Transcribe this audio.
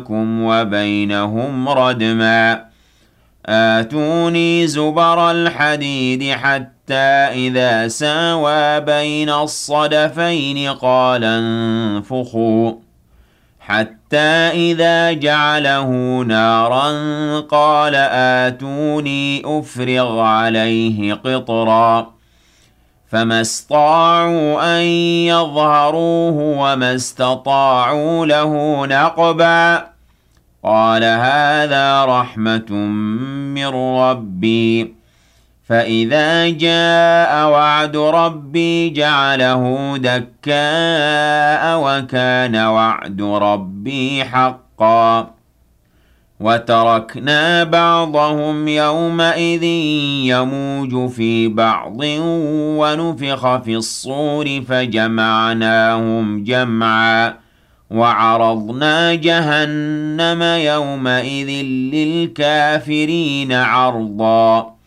وبينهم ردما آتوني زبر الحديد حتى إذا ساوى بين الصدفين قال انفخوا حتى إذا جعله نارا قال آتوني أفرغ عليه قطرا فما استطاعوا أن يظهروه وما استطاعوا له نقبا قال هذا رحمة من ربي فإذا جاء وعد ربي جعله دكاء وكان وعد ربي حقا وتركنا بعضهم يومئذ يموج في بعض ونفخ في الصور فجمعناهم جمعا وعرضنا جهنم يومئذ للكافرين عرضا